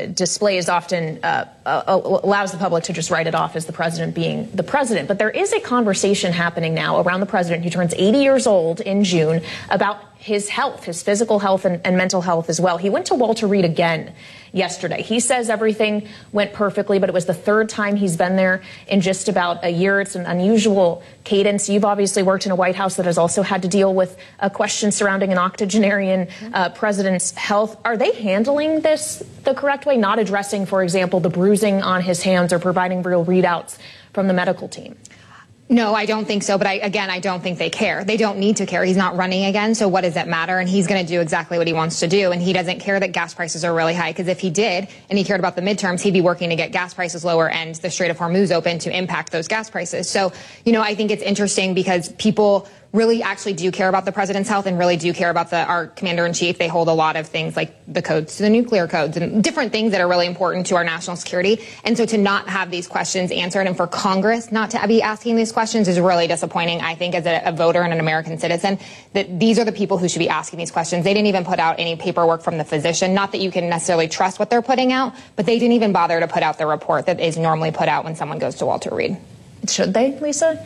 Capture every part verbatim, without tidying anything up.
displays often uh, uh, allows the public to just write it off as the president being the president. But there is a conversation happening now around the president, who turns eighty years old in June, about his health, his physical health and, and mental health as well. He went to Walter Reed again yesterday. He says everything went perfectly, but it was the third time he's been there in just about a year. It's an unusual cadence. You've obviously worked in a White House that has also had to deal with a question surrounding an octogenarian uh, president's health. Are they handling this the correct way, not addressing, for example, the bruising on his hands or providing real readouts from the medical team? No, I don't think so. But I, again, I don't think they care. They don't need to care. He's not running again. So what does it matter? And he's going to do exactly what he wants to do. And he doesn't care that gas prices are really high, because if he did and he cared about the midterms, he'd be working to get gas prices lower and the Strait of Hormuz open to impact those gas prices. So, you know, I think it's interesting because people really actually do care about the president's health and really do care about the our commander in chief. They hold a lot of things like the codes to the nuclear codes and different things that are really important to our national security. And so to not have these questions answered and for Congress not to be asking these questions is really disappointing, I think, as a, a voter and an American citizen, that these are the people who should be asking these questions. They didn't even put out any paperwork from the physician. Not that you can necessarily trust what they're putting out, but they didn't even bother to put out the report that is normally put out when someone goes to Walter Reed. Should they, Lisa?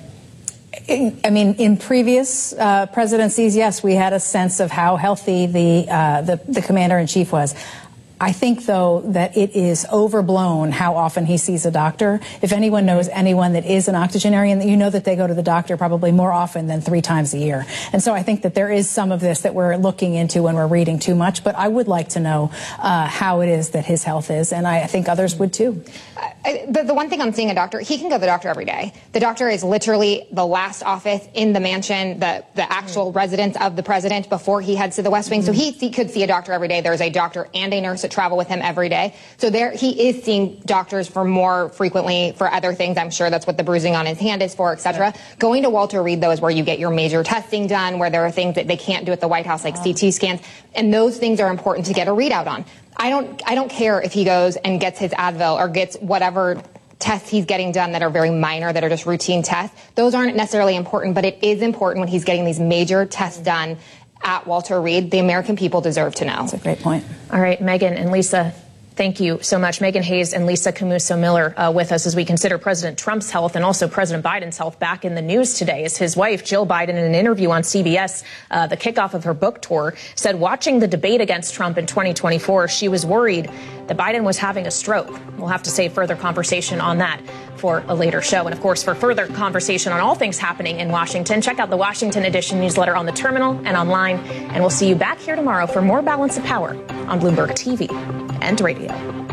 I mean, in previous uh, presidencies, yes, we had a sense of how healthy the, uh, the, the commander-in-chief was. I think, though, that it is overblown how often he sees a doctor. If anyone knows anyone that is an octogenarian, you know that they go to the doctor probably more often than three times a year. And so I think that there is some of this that we're looking into when we're reading too much. But I would like to know uh, how it is that his health is, and I, I think others would, too. I, but the one thing I'm seeing a doctor, he can go to the doctor every day. The doctor is literally the last office in the mansion, the, the actual mm-hmm. residence of the president before he heads to the West Wing. Mm-hmm. So he, he could see a doctor every day. There's a doctor and a nurse that travel with him every day. So there he is seeing doctors for more frequently for other things. I'm sure that's what the bruising on his hand is for, et cetera. Yeah. Going to Walter Reed, though, is where you get your major testing done, where there are things that they can't do at the White House, like oh. C T scans. And those things are important to get a readout on. I don't, I don't care if he goes and gets his Advil or gets whatever tests he's getting done that are very minor, that are just routine tests. Those aren't necessarily important, but it is important when he's getting these major tests done at Walter Reed. The American people deserve to know. That's a great point. All right, Megan and Lisa, thank you so much. Megan Hayes and Lisa Camuso Miller uh, with us as we consider President Trump's health and also President Biden's health back in the news today, as his wife, Jill Biden, in an interview on C B S, uh, the kickoff of her book tour, said watching the debate against Trump in twenty twenty-four, she was worried that Biden was having a stroke. We'll have to save further conversation on that for a later show. And of course, for further conversation on all things happening in Washington, check out the Washington Edition newsletter on the terminal and online. And we'll see you back here tomorrow for more Balance of Power on Bloomberg T V and radio.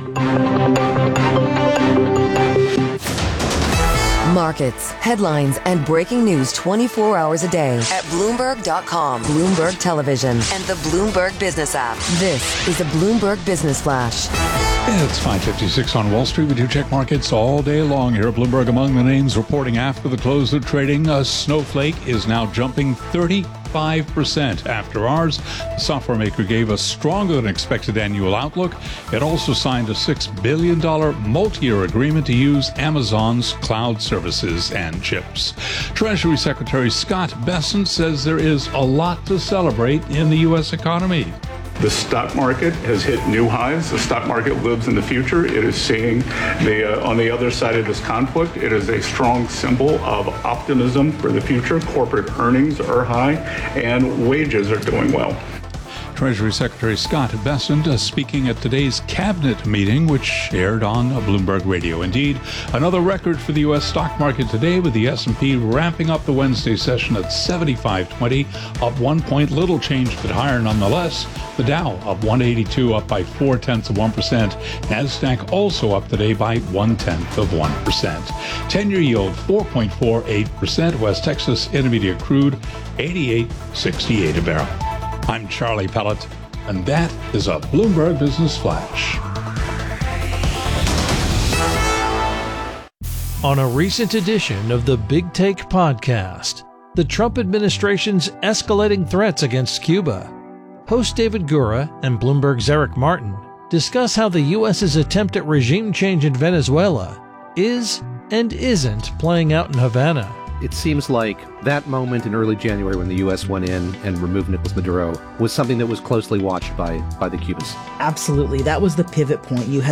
Markets, headlines, and breaking news twenty-four hours a day at Bloomberg dot com, Bloomberg Television, and the Bloomberg Business app. This is a Bloomberg Business Flash. It's five fifty-six on Wall Street. We do check markets all day long here at Bloomberg. Among the names reporting after the close of trading, a Snowflake is now jumping thirty-five percent after hours. The software maker gave a stronger than expected annual outlook. It also signed a six billion dollars multi-year agreement to use Amazon's cloud services and chips. Treasury Secretary Scott Bessent says there is a lot to celebrate in the U S economy. The stock market has hit new highs. The stock market lives in the future. It is seeing the uh, on the other side of this conflict. It is a strong symbol of optimism for the future. Corporate earnings are high and wages are doing well. Treasury Secretary Scott Bessent uh, speaking at today's cabinet meeting, which aired on uh, Bloomberg Radio. Indeed, another record for the U S stock market today, with the S and P ramping up the Wednesday session at seventy-five twenty, up one point, little change but higher nonetheless. The Dow up one eighty-two, up by four tenths of one percent. NASDAQ also up today by one tenth of one percent. ten-year yield four point four eight percent. West Texas Intermediate crude eighty-eight sixty-eight a barrel. I'm Charlie Pellet, and that is a Bloomberg Business Flash. On a recent edition of the Big Take podcast, the Trump administration's escalating threats against Cuba. Host David Gura and Bloomberg's Eric Martin discuss how the U S's attempt at regime change in Venezuela is and isn't playing out in Havana. It seems like that moment in early January when the U S went in and removed Nicolas Maduro was something that was closely watched by, by the Cubans. Absolutely. That was the pivot point. You had